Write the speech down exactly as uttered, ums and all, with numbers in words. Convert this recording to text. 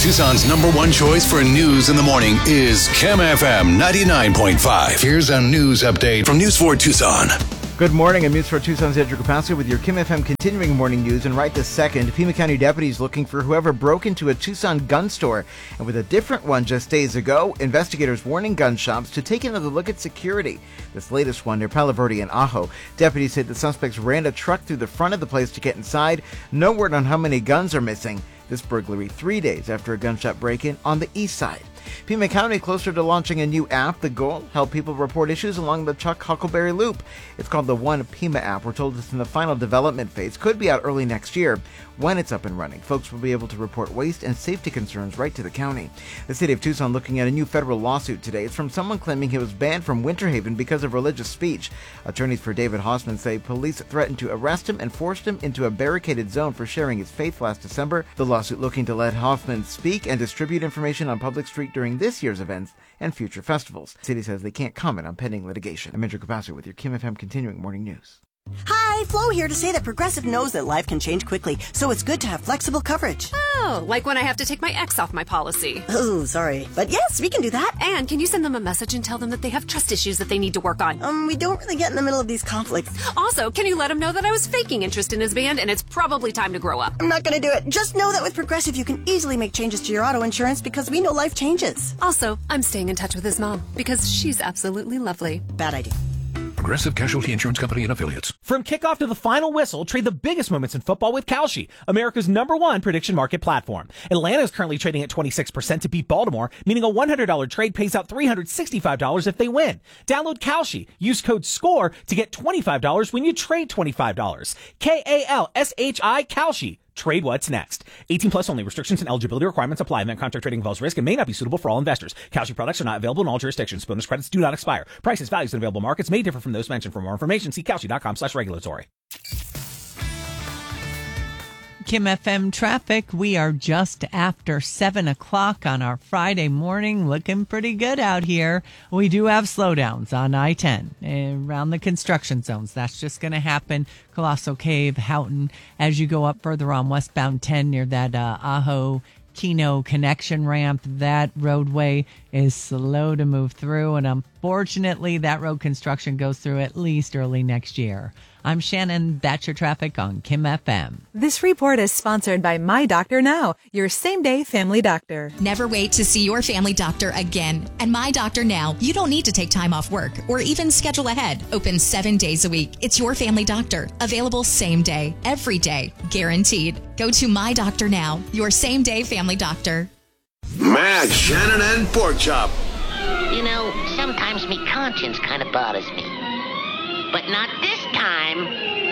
Tucson's number one choice for news in the morning is Kim F M ninety-nine point five. Here's a news update from News four Tucson. Good morning. I'm News four Tucson's Andrew Capaccio with your Kim F M continuing morning news. And right this second, Pima County deputies looking for whoever broke into a Tucson gun store. And with a different one just days ago, investigators warning gun shops to take another look at security. This latest one near Palo Verde and Ajo. Deputies say the suspects ran a truck through the front of the place to get inside. No word on how many guns are missing. This burglary three days after a gunshot break-in on the east side. Pima County closer to launching a new app. The goal, help people report issues along the Chuck Huckleberry Loop. It's called the One Pima app. We're told it's in the final development phase. Could be out early next year. When it's up and running, folks will be able to report waste and safety concerns right to the county. The city of Tucson looking at a new federal lawsuit today. It's from someone claiming he was banned from Winter Haven because of religious speech. Attorneys for David Hossman say police threatened to arrest him and forced him into a barricaded zone for sharing his faith last December. The lawsuit looking to let Hoffman speak and distribute information on public street during this year's events and future festivals. The city says they can't comment on pending litigation. I'm Andrew Capaccio with your Kim F M continuing morning news. Hi, Flo here to say that Progressive knows that life can change quickly, so it's good to have flexible coverage. Oh, like when I have to take my ex off my policy. Oh, sorry. But yes, we can do that. And can you send them a message and tell them that they have trust issues that they need to work on? Um, we don't really get in the middle of these conflicts. Also, can you let him know that I was faking interest in his band and it's probably time to grow up? I'm not gonna do it. Just know that with Progressive, you can easily make changes to your auto insurance because we know life changes. Also, I'm staying in touch with his mom because she's absolutely lovely. Bad idea. Progressive Casualty Insurance Company and Affiliates. From kickoff to the final whistle, trade the biggest moments in football with Kalshi, America's number one prediction market platform. Atlanta is currently trading at twenty-six percent to beat Baltimore, meaning a one hundred dollars trade pays out three hundred sixty-five dollars if they win. Download Kalshi. Use code SCORE to get twenty-five dollars when you trade twenty-five dollars. K A L S H I, Kalshi. Trade what's next. eighteen plus only. Restrictions and eligibility requirements apply. Event contract trading involves risk and may not be suitable for all investors. Kalshi products are not available in all jurisdictions. Bonus credits do not expire. Prices, values, and available markets may differ from those mentioned. For more information, see kalshi.com slash regulatory. Kim F M traffic. We are just after seven o'clock on our Friday morning. Looking pretty good out here. We do have slowdowns on I ten around the construction zones. That's just going to happen. Colossal Cave, Houghton, as you go up further on westbound ten near that uh, Ajo Keno connection ramp. That roadway is slow to move through, and unfortunately that road construction goes through at least early next year. I'm Shannon. That's your traffic on Kim F M. This report is sponsored by My Doctor Now, your same-day family doctor. Never wait to see your family doctor again. And My Doctor Now, you don't need to take time off work or even schedule ahead. Open seven days a week. It's your family doctor. Available same day, every day, guaranteed. Go to My Doctor Now, your same-day family doctor. Mac, Shannon, and Pork Chop. You know, sometimes me conscience kind of bothers me. But not this time.